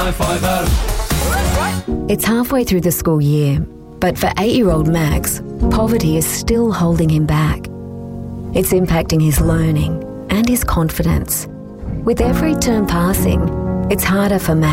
550. It's halfway through the school year, but for 8-year-old Max, poverty is still holding him back. It's impacting his learning and his confidence. With every term passing, it's harder for Max